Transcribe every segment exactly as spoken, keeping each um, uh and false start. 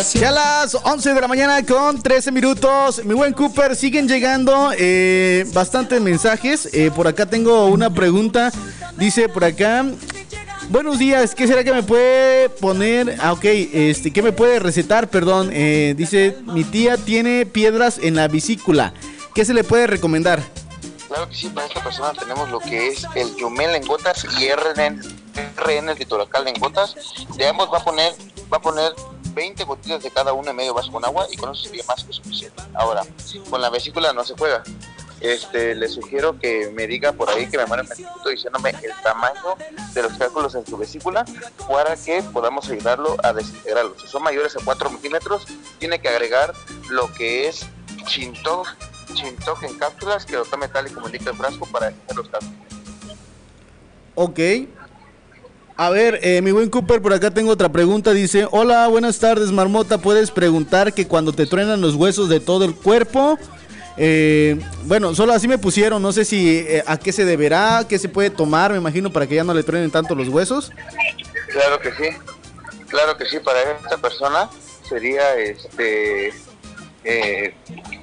Ya a las once de la mañana con trece minutos. Mi buen Cooper, siguen llegando eh, bastantes mensajes. Eh, por acá tengo una pregunta. Dice por acá: buenos días, ¿qué será que me puede poner? Ah, ok, este, ¿qué me puede recetar? Perdón, eh, dice, mi tía tiene piedras en la vesícula. ¿Qué se le puede recomendar? Claro que sí, para esta persona tenemos lo que es el Yumel en gotas y R N, R N el Titolacal en gotas. De ambos va a poner, va a poner veinte gotitas de cada uno en medio vaso con agua y con eso sería más que suficiente. Ahora, con la vesícula no se juega. Este, le sugiero que me diga por ahí, que me mande un mensajito diciéndome el tamaño de los cálculos en su vesícula para que podamos ayudarlo a desintegrarlos. Si son mayores a cuatro milímetros, tiene que agregar lo que es Chintok, Chintok en cápsulas, que lo tome tal y como indica el frasco para hacer los cálculos. Ok. A ver, eh, mi buen Cooper, por acá tengo otra pregunta. Dice: hola, buenas tardes, Marmota. ¿Puedes preguntar que cuando te truenan los huesos de todo el cuerpo? Eh, bueno, solo así me pusieron. No sé si eh, a qué se deberá, qué se puede tomar, me imagino, para que ya no le truenen tanto los huesos. Claro que sí. Claro que sí, para esta persona sería este... Eh,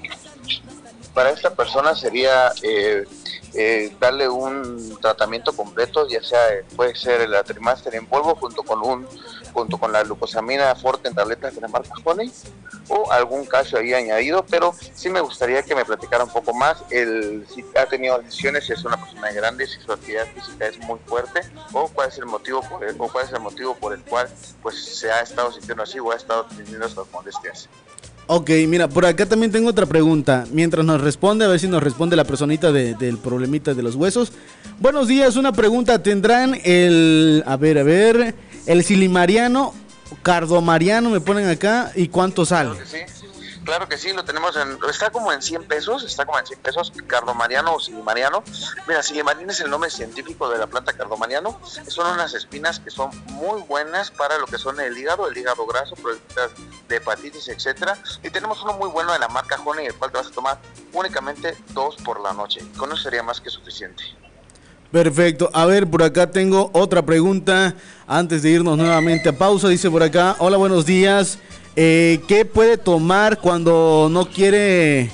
para esta persona sería... Eh, Eh, darle un tratamiento completo, ya sea eh, puede ser el Atrimaster en polvo junto con un junto con la glucosamina forte en tabletas de la marca Honey o algún calcio ahí añadido, pero sí me gustaría que me platicara un poco más el si ha tenido lesiones, si es una persona grande, si su actividad física es muy fuerte o cuál es el motivo por el, o cuál es el motivo por el cual pues se ha estado sintiendo así o ha estado teniendo estas molestias. Ok, mira, por acá también tengo otra pregunta. Mientras nos responde, a ver si nos responde la personita de, del problemita de los huesos. Buenos días, una pregunta. ¿Tendrán el, a ver, a ver, el silimariano, cardomariano, me ponen acá, y cuánto sale? Claro que sí. Claro que sí, lo tenemos en, está como en cien pesos, está como en cien pesos, cardomariano o silimariano. Mira, silimariano es el nombre científico de la planta cardomariano. Son unas espinas que son muy buenas para lo que son el hígado, el hígado graso, problemas de hepatitis, etcétera. Y tenemos uno muy bueno de la marca Honey, el cual te vas a tomar únicamente dos por la noche. Con eso sería más que suficiente. Perfecto. A ver, por acá tengo otra pregunta antes de irnos nuevamente a pausa. Dice por acá: hola, buenos días. Eh, ¿Qué puede tomar cuando no quiere?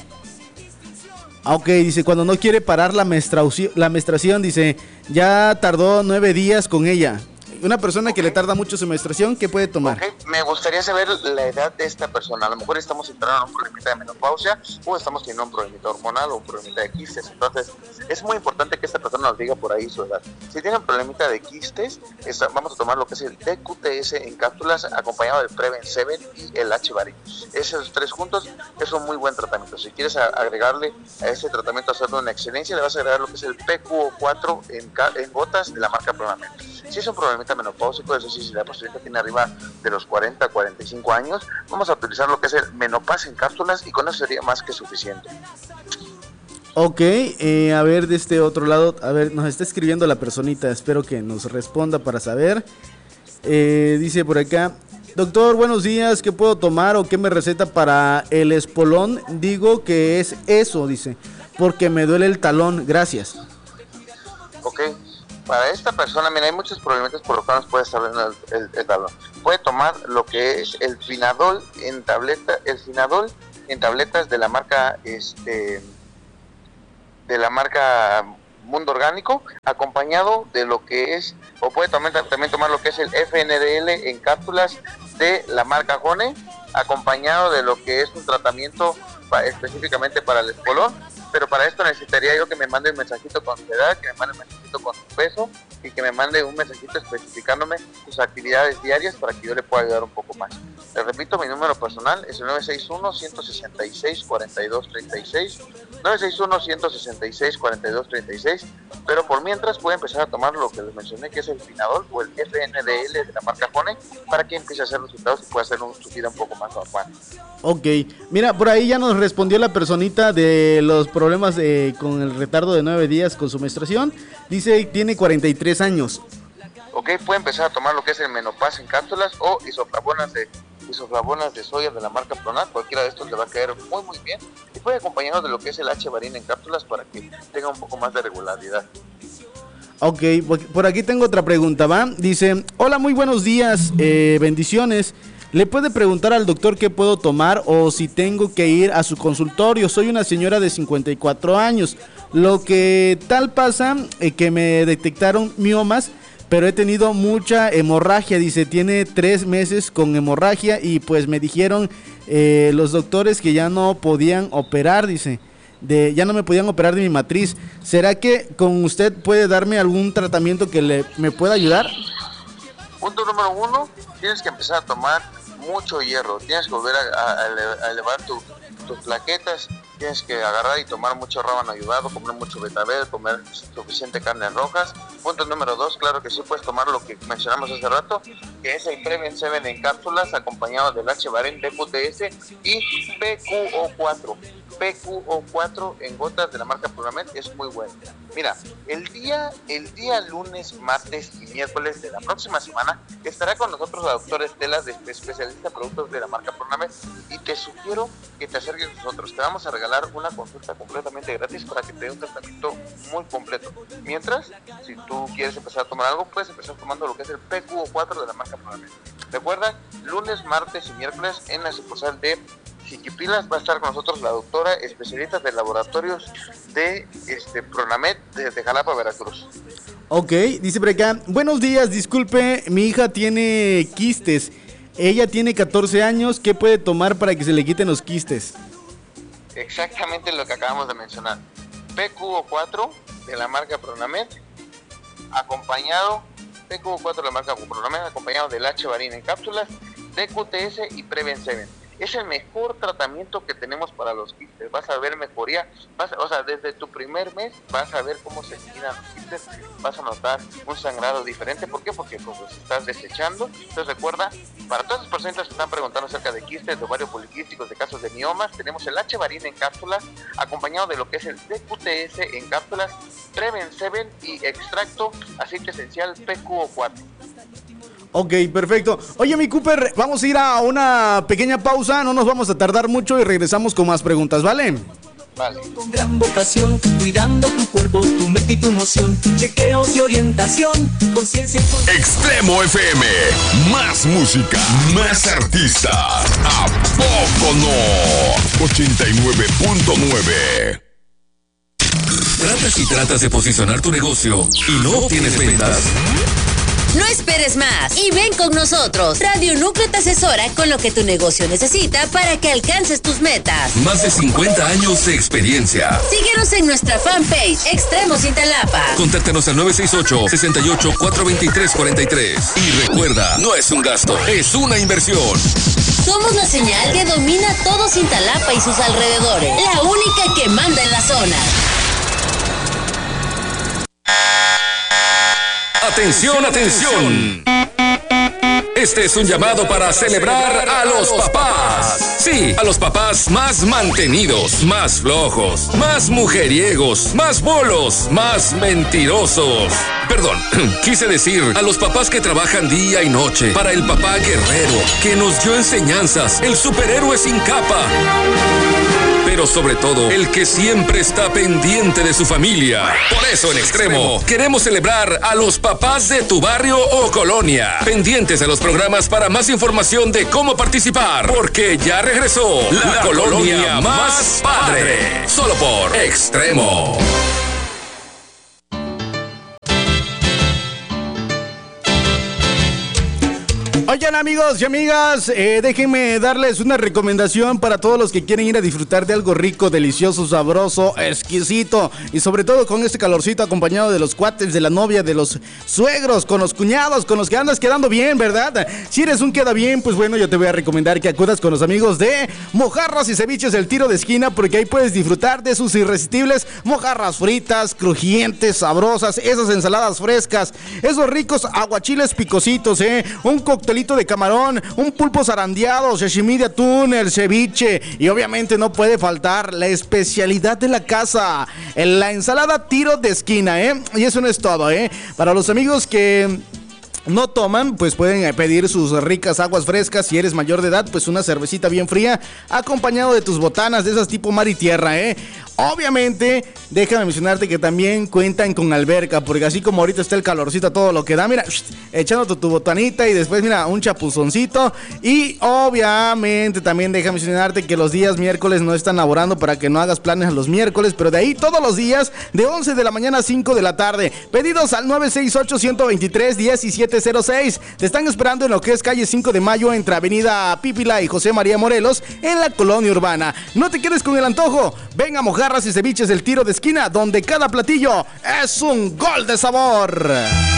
Ah, ok, dice, cuando no quiere parar la menstruación, la menstruación, dice, ya tardó nueve días con ella. Una persona okay. que le tarda mucho su menstruación, ¿qué puede tomar? Okay. Me gustaría saber la edad de esta persona. A lo mejor estamos entrando en un problemita de menopausia o estamos teniendo un problemita hormonal o un problemita de quistes. Entonces, es muy importante que esta persona nos diga por ahí su edad. Si tiene un problemita de quistes, está, vamos a tomar lo que es el D Q T S en cápsulas acompañado del Preven siete y el H-Barin. Esos tres juntos es un muy buen tratamiento. Si quieres agregarle a ese tratamiento, hacerlo en excelencia, le vas a agregar lo que es el P Q O cuatro en, en gotas de la marca Pronamel. Si es un problemita menopáusico, es decir, si la paciente tiene arriba de los cuarenta a cuarenta y cinco años, vamos a utilizar lo que es el Menopaz en cápsulas y con eso sería más que suficiente. Ok, eh, a ver, de este otro lado, a ver, nos está escribiendo la personita, espero que nos responda para saber. Eh, dice por acá: doctor, buenos días, ¿qué puedo tomar o qué me receta para el espolón? Digo que es eso, dice, porque me duele el talón, gracias. Ok. Para esta persona, mira, hay muchos problemitas por los cuales puede estar en el, el, el talón. Puede tomar lo que es el Finadol en tableta, el Finadol en tabletas de la marca, este, de la marca Mundo Orgánico, acompañado de lo que es, o puede tomar, también tomar lo que es el F N D L en cápsulas de la marca Honey, acompañado de lo que es un tratamiento pa, específicamente para el espolón. Pero para esto necesitaría yo que me mande un mensajito con su edad, que me mande un mensajito con su peso y que me mande un mensajito especificándome sus actividades diarias para que yo le pueda ayudar un poco más. Le repito, mi número personal es el nueve seis uno, uno seis seis, cuatro dos tres seis, nueve seis uno, uno seis seis, cuatro dos tres seis, pero por mientras puede empezar a tomar lo que les mencioné, que es el Finadol o el F N D L de la marca Honey, para que empiece a hacer resultados y pueda hacer un, su vida un poco más normal. Ok, mira, por ahí ya nos respondió la personita de los problemas de, con el retardo de nueve días con su menstruación. Dice, tiene cuarenta y tres años. Ok, puede empezar a tomar lo que es el Menopaz en cápsulas o isoflavonas de isoflavonas de soya de la marca Pronat. Cualquiera de estos le va a caer muy muy bien y puede acompañarnos de lo que es el H-Barin en cápsulas para que tenga un poco más de regularidad. Ok, por aquí tengo otra pregunta, ¿va? Dice, hola, muy buenos días, eh, bendiciones. ¿Le puede preguntar al doctor qué puedo tomar o si tengo que ir a su consultorio? Soy una señora de cincuenta y cuatro años. Lo que tal pasa es que me detectaron miomas, pero he tenido mucha hemorragia. Dice, tiene tres meses con hemorragia y pues me dijeron eh, los doctores que ya no podían operar, dice. De, ya no me podían operar de mi matriz. ¿Será que con usted puede darme algún tratamiento que le, me pueda ayudar? Punto número uno, tienes que empezar a tomar mucho hierro, tienes que volver a, a, a elevar tu, tus plaquetas, tienes que agarrar y tomar mucho rábano ayudado, comer mucho betabel, comer suficiente carnes rojas. Punto número dos, claro que sí puedes tomar lo que mencionamos hace rato, que es el Preven siete en cápsulas acompañado del H-Varin, D Q T S y P Q O cuatro. P Q O cuatro en gotas de la marca Puramed es muy bueno. Mira, el día, el día lunes, martes y miércoles de la próxima semana estará con nosotros la doctora Estela, de especialista en productos de la marca Puramed, y te sugiero que te acerques a nosotros. Te vamos a regalar una consulta completamente gratis para que te dé un tratamiento muy completo. Mientras, si tú quieres empezar a tomar algo, puedes empezar tomando lo que es el P Q O cuatro de la marca Puramed. Recuerda, lunes, martes y miércoles en la sucursal de Jiquipilas va a estar con nosotros la doctora especialista de laboratorios de este Pronamed de, de Jalapa, Veracruz. Ok, dice por acá, buenos días, disculpe, mi hija tiene quistes, ella tiene catorce años, ¿qué puede tomar para que se le quiten los quistes? Exactamente lo que acabamos de mencionar, P Q O cuatro de la marca Pronamed, acompañado, P Q O cuatro de la marca Pronamed, acompañado del H-Varin en cápsulas, D Q T S y Preven siete. Es el mejor tratamiento que tenemos para los quistes. Vas a ver mejoría, vas a, o sea, desde tu primer mes vas a ver cómo se quitan los quistes, vas a notar un sangrado diferente. ¿Por qué? Porque pues, los estás desechando. Entonces recuerda, para todas las personas que están preguntando acerca de quistes, de ovarios poliquísticos, de casos de miomas, tenemos el H-Varin en cápsulas, acompañado de lo que es el D Q T S en cápsulas, Preven siete y extracto aceite esencial P Q O cuatro. Ok, perfecto. Oye, mi Cooper, vamos a ir a una pequeña pausa, no nos vamos a tardar mucho y regresamos con más preguntas, ¿vale? Vale. Con gran vocación, cuidando tu cuerpo, tu mente y tu emoción, chequeos y orientación, conciencia y con... Extremo F M, más música, más artistas. ¿A poco no? ochenta y nueve punto nueve. ¿Tratas y tratas de posicionar tu negocio y no tienes ventas? No esperes más y ven con nosotros. Radio Núcleo te asesora con lo que tu negocio necesita para que alcances tus metas. Más de cincuenta años de experiencia. Síguenos en nuestra fanpage Extremo Cintalapa. Contáctanos al nueve seis ocho, seis ocho, cuatro dos tres, cuatro tres. Y recuerda, no es un gasto, es una inversión. Somos la señal que domina todo Cintalapa y sus alrededores. La única que manda en la zona. Atención, atención. Este es un llamado para celebrar a los papás. Sí, a los papás más mantenidos, más flojos, más mujeriegos, más bolos, más mentirosos. Perdón, quise decir a los papás que trabajan día y noche para el papá guerrero que nos dio enseñanzas, el superhéroe sin capa. Pero sobre todo, el que siempre está pendiente de su familia. Por eso en Extremo queremos celebrar a los papás de tu barrio o colonia. Pendientes de los programas para más información de cómo participar, porque ya regresó la, la colonia, colonia más padre. Solo por Extremo. Oigan, amigos y amigas, eh, déjenme darles una recomendación para todos los que quieren ir a disfrutar de algo rico, delicioso, sabroso, exquisito y sobre todo con este calorcito acompañado de los cuates, de la novia, de los suegros, con los cuñados, con los que andas quedando bien, ¿verdad? Si eres un queda bien, pues bueno, yo te voy a recomendar que acudas con los amigos de Mojarras y Ceviches del Tiro de Esquina, porque ahí puedes disfrutar de sus irresistibles mojarras fritas, crujientes, sabrosas, esas ensaladas frescas, esos ricos aguachiles picositos, ¿eh? Un coctelito de camarón, un pulpo zarandeado, sashimi de atún, el ceviche y obviamente no puede faltar la especialidad de la casa, la ensalada Tiro de Esquina, ¿eh? Y eso no es todo, ¿eh? Para los amigos que no toman, pues pueden pedir sus ricas aguas frescas. Si eres mayor de edad, pues una cervecita bien fría acompañado de tus botanas de esas tipo mar y tierra, ¿eh? Obviamente, déjame mencionarte que también cuentan con alberca, porque así como ahorita está el calorcito, todo lo que da, mira, echándote tu botanita y después, mira, un chapuzoncito. Y obviamente también déjame mencionarte que los días miércoles no están laborando para que no hagas planes a los miércoles, pero de ahí todos los días de once de la mañana a cinco de la tarde. Pedidos al nueve seis ocho, uno dos tres, uno siete cero seis. Te están esperando en lo que es calle cinco de mayo entre avenida Pípila y José María Morelos en la colonia urbana. No te quedes con el antojo, ven a Mojarras y Ceviches del Tiro de Esquina, donde cada platillo es un gol de sabor.